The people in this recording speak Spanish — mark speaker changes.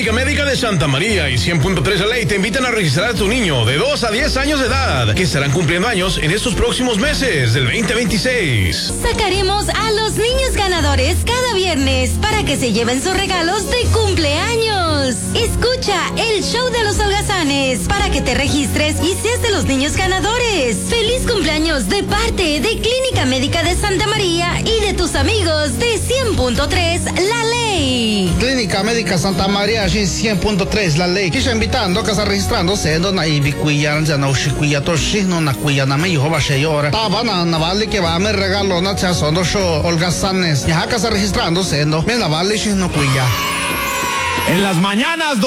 Speaker 1: Clínica Médica de Santa María y 100.3 La Ley te invitan a registrar a tu niño de 2 a 10 años de edad, que estarán cumpliendo años en estos próximos meses del 2026.
Speaker 2: Sacaremos a los niños ganadores cada viernes para que se lleven sus regalos de cumpleaños. Escucha el show de los holgazanes para que te registres y seas de los niños ganadores. ¡Feliz cumpleaños de parte de Clínica Médica de Santa María y de tus amigos de 100.3 La Ley!
Speaker 3: Clínica Médica Santa María y 100.3 La Ley. Quisha invitando que está registrándose na ibikuya ya na ushikuya to shino na kuya na me yoba sheyora. Taba na vale que va a me regalo na cha sondo show holgazanes. Ya que está registrándose no me la vale shino kuya.
Speaker 4: En las mañanas